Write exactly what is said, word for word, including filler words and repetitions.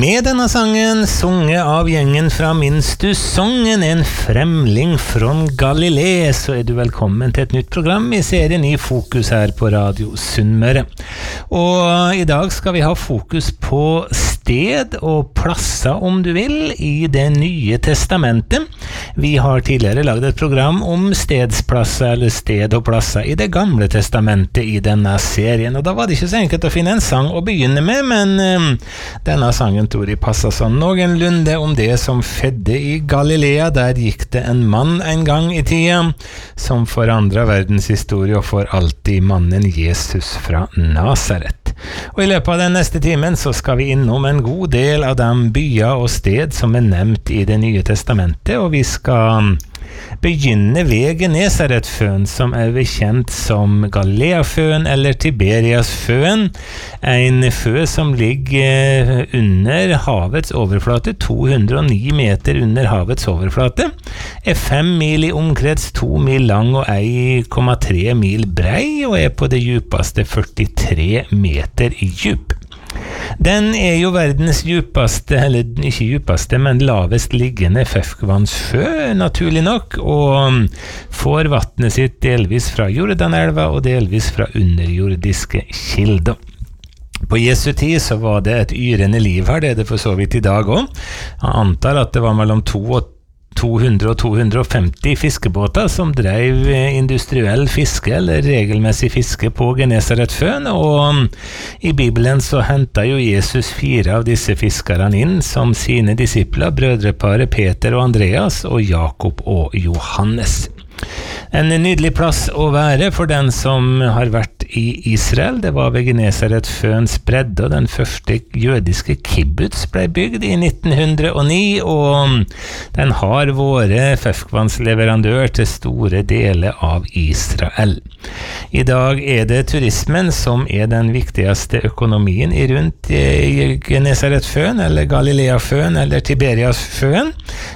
Med denne sangen, sunget av gjengen fra Minst du sången, en fremling fra Galilei, så er du velkommen til et nytt program i serien I Fokus her på Radio Sunnmøre. Og i dag skal vi ha fokus på sted og plasser, om du vil, i det nye testamentet. Vi har tidligere laget et program om stedsplasser eller sted og plasser i det gamle testamentet i denne serien, og da var det ikke så enkelt å finne en sang å begynne med, men um, denne sangen tror jeg passer sånn noenlunde om det som fedde i Galilea. Der gikk det en mann en gang i tida som forandret verdens historie og for alltid, mannen Jesus fra Nazaret. Og i løpet av den neste timen så skal vi innom en god del av de byer og sted som er nevnt i det nye testamentet, og vi skal begynne ved Genesaretføen, som er kjent som Galileaføen eller Tiberiasføen, en fø som ligger under havets overflate, to hundre og ni meter under havets overflate, er fem mil i omkrets, to mil lang og en komma tre mil brei, og er på det djupeste førtitre meter i djup. Den er jo verdens djupeste, eller ikke djupeste, men lavest liggende ferskvannssjø, naturlig nok, og får vattnet sitt delvis fra Jordanelva og delvis fra underjordiske kilder. På Jesu tid så var det et yrende liv her, det er det for så vidt i dag også. Jeg antar at det var mellom to og to hundre og to hundre og femti fiskebåter som drev industriell fiske eller regelmessig fiske på Genesaretføen, og i Bibelen så hentet jo Jesus fire av disse fiskerne inn som sine disipler, brødreparet Peter og Andreas og Jakob og Johannes. En nydelig plass å være for den som har vært i Israel. Det var ved Genesaretføens bredde, og den første jødiske kibbutz ble bygd i nitten hundre og ni, og den har vært ferskvannsleverandør til store deler av Israel. I dag er det turismen som er den viktigste økonomien i rundt Genesaretføen, eller Galileaføen, eller Tiberiasføen.